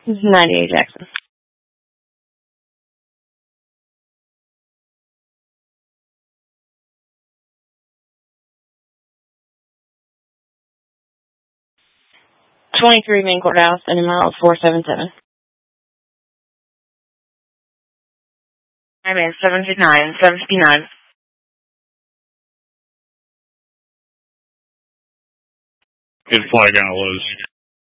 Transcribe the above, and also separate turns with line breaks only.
This is 98 Jackson. '23 Main Courthouse, and amount 477. I'm in 759.
Good flag on a Lowe's.